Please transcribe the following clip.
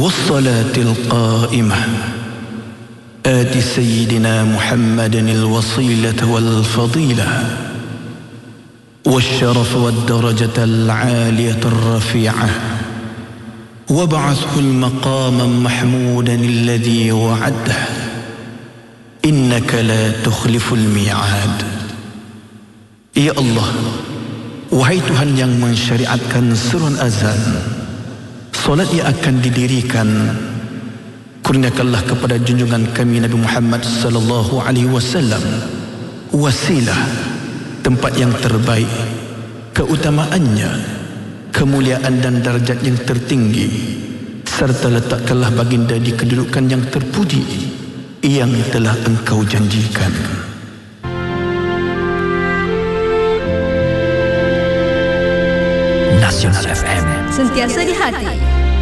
والصلاة القائمة آت سيدنا محمد الوصيلة والفضيلة والشرف والدرجة العالية الرفيعة وابعثه المقاما محمودا الذي وعده إنك لا تخلف الميعاد. Ya Allah, wahai Tuhan yang mensyariatkan seruan azan, solat yang akan didirikan, kurniakanlah kepada junjungan kami Nabi Muhammad sallallahu alaihi wasallam wasilah, tempat yang terbaik, keutamaannya, kemuliaan dan darjat yang tertinggi, serta letakkanlah baginda di kedudukan yang terpuji yang telah engkau janjikan. Nasional FM, sentiasa di hati.